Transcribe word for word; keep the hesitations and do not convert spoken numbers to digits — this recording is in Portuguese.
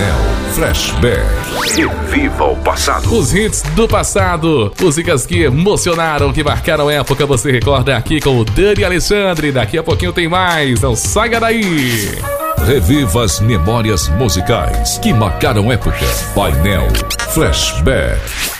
Painel Flashback. Reviva o passado. Os hits do passado, músicas que emocionaram, que marcaram época, você recorda aqui com o Dani Alexandre. Daqui a pouquinho tem mais, não saia daí. Reviva as memórias musicais que marcaram época. Painel Flashback.